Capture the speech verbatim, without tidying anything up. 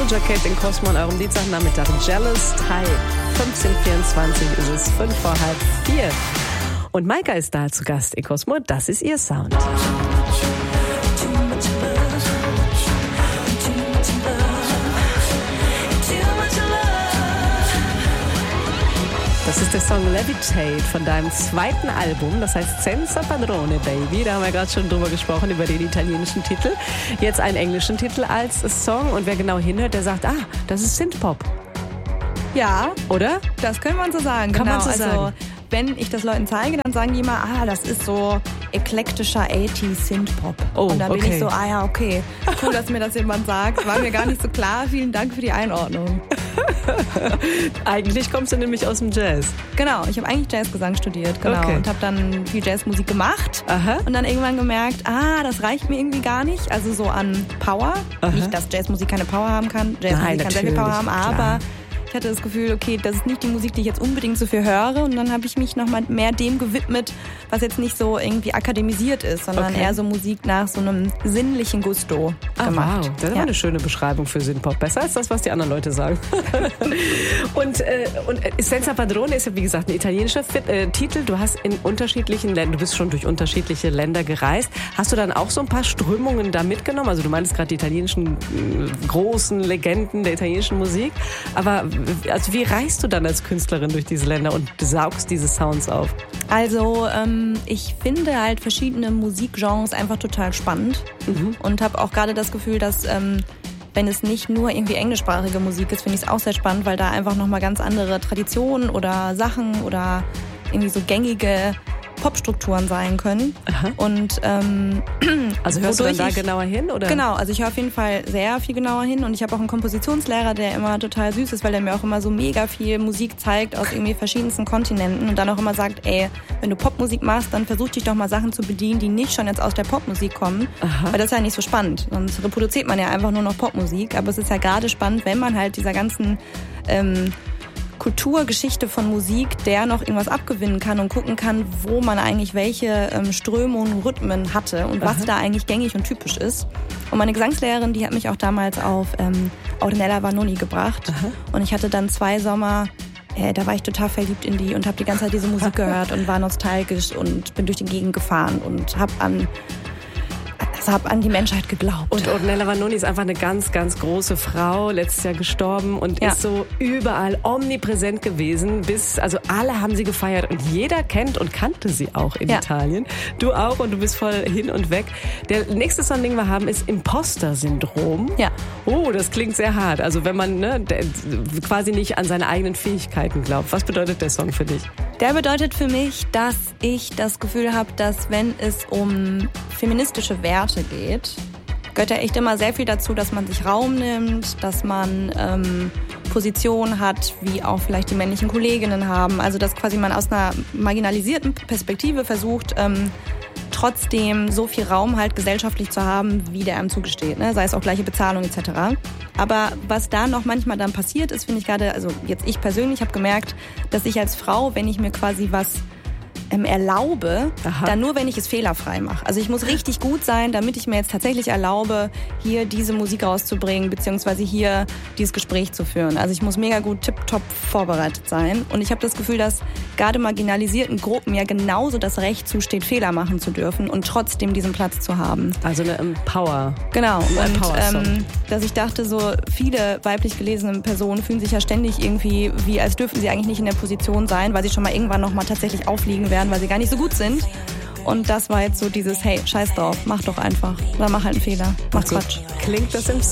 Doja Cat in Cosmo und eurem Dienstagnachmittag. Jealous Type. fünfzehn Uhr vierundzwanzig ist es, fünf vor halb vier. Und Maika ist da zu Gast in Cosmo. Das ist ihr Sound. Das ist der Song Levitate von deinem zweiten Album, das heißt Senza Padrone, Baby. Da haben wir gerade schon drüber gesprochen, über den italienischen Titel. Jetzt einen englischen Titel als Song. Und wer genau hinhört, der sagt, ah, das ist Synthpop. Ja. Oder? Das kann man so sagen. Kann genau. man so also, sagen. Wenn ich das Leuten zeige, dann sagen die immer, ah, das ist so eklektischer achtziger Synthpop. Oh, und dann bin okay. ich so, ah ja, okay. Cool, dass mir das jemand sagt. War mir gar nicht so klar. Vielen Dank für die Einordnung. Eigentlich kommst du nämlich aus dem Jazz. Genau, ich habe eigentlich Jazzgesang studiert, genau. Okay. Und habe dann viel Jazzmusik gemacht. Aha. Und dann irgendwann gemerkt, ah, das reicht mir irgendwie gar nicht. Also so an Power. Aha. Nicht, dass Jazzmusik keine Power haben kann. Jazzmusik Nein, kann sehr viel Power haben, natürlich, aber klar. ich hatte das Gefühl, okay, das ist nicht die Musik, die ich jetzt unbedingt so viel höre. Und dann habe ich mich nochmal mehr dem gewidmet, was jetzt nicht so irgendwie akademisiert ist, sondern Okay. eher so Musik nach so einem sinnlichen Gusto Ah, gemacht. wow, das ist Ja. aber eine schöne Beschreibung für Synthpop. Besser als das, was die anderen Leute sagen. und, äh, und Senza Padrone ist ja, wie gesagt, ein italienischer Fit, äh, Titel. Du hast in unterschiedlichen Ländern, du bist schon durch unterschiedliche Länder gereist. Hast du dann auch so ein paar Strömungen da mitgenommen? Also du meinst gerade die italienischen äh, großen Legenden der italienischen Musik. Aber also wie reist du dann als Künstlerin durch diese Länder und saugst diese Sounds auf? Also ähm, ich finde halt verschiedene Musikgenres einfach total spannend Mhm. und habe auch gerade das Gefühl, dass ähm, wenn es nicht nur irgendwie englischsprachige Musik ist, finde ich es auch sehr spannend, weil da einfach nochmal ganz andere Traditionen oder Sachen oder irgendwie so gängige Popstrukturen sein können. Aha. Und ähm, Also hörst du dann wodurch da ich- genauer hin? Oder? Genau, also ich höre auf jeden Fall sehr viel genauer hin und ich habe auch einen Kompositionslehrer, der immer total süß ist, weil der mir auch immer so mega viel Musik zeigt aus irgendwie verschiedensten Kontinenten und dann auch immer sagt, ey, wenn du Popmusik machst, dann versuch dich doch mal Sachen zu bedienen, die nicht schon jetzt aus der Popmusik kommen, Aha. weil das ist ja nicht so spannend. Sonst reproduziert man ja einfach nur noch Popmusik, aber es ist ja gerade spannend, wenn man halt dieser ganzen ähm, Kulturgeschichte von Musik, der noch irgendwas abgewinnen kann und gucken kann, wo man eigentlich welche ähm, Strömungen, Rhythmen hatte und was Aha. da eigentlich gängig und typisch ist. Und meine Gesangslehrerin, die hat mich auch damals auf ähm, Ornella Vanoni gebracht. Aha. Und ich hatte dann zwei Sommer, äh, da war ich total verliebt in die und habe die ganze Zeit diese Musik gehört und war nostalgisch und bin durch die Gegend gefahren und habe an, also hab an die Menschheit geglaubt. Und Ornella Vanoni ist einfach eine ganz, ganz große Frau, letztes Jahr gestorben und Ja. ist so überall omnipräsent gewesen, bis, also alle haben sie gefeiert und jeder kennt und kannte sie auch in Ja. Italien. Du auch und du bist voll hin und weg. Der nächste Song, den wir haben, ist Imposter-Syndrom. Ja. Oh, das klingt sehr hart. Also wenn man ne, der, quasi nicht an seine eigenen Fähigkeiten glaubt. Was bedeutet der Song für dich? Der bedeutet für mich, dass ich das Gefühl habe, dass wenn es um feministische Werte geht, gehört ja echt immer sehr viel dazu, dass man sich Raum nimmt, dass man ähm, Position hat, wie auch vielleicht die männlichen Kolleginnen haben. Also dass quasi man aus einer marginalisierten Perspektive versucht, ähm, trotzdem so viel Raum halt gesellschaftlich zu haben, wie der einem zugesteht, ne? Sei es auch gleiche Bezahlung et cetera. Aber was da noch manchmal dann passiert ist, finde ich gerade, also jetzt ich persönlich habe gemerkt, dass ich als Frau, wenn ich mir quasi was ähm, erlaube, Aha. dann nur, wenn ich es fehlerfrei mache. Also ich muss richtig gut sein, damit ich mir jetzt tatsächlich erlaube, hier diese Musik rauszubringen, beziehungsweise hier dieses Gespräch zu führen. Also ich muss mega gut tipptopp vorbereitet sein. Und ich habe das Gefühl, dass gerade marginalisierten Gruppen ja genauso das Recht zusteht, Fehler machen zu dürfen und trotzdem diesen Platz zu haben. Also eine Empower. Genau. Ein Und Power-Song. ähm, dass ich dachte, so viele weiblich gelesene Personen fühlen sich ja ständig irgendwie, wie als dürften sie eigentlich nicht in der Position sein, weil sie schon mal irgendwann nochmal tatsächlich auffliegen werden, weil sie gar nicht so gut sind. Und das war jetzt so dieses, hey, scheiß drauf, mach doch einfach. Oder mach halt einen Fehler, mach So Quatsch. klingt das im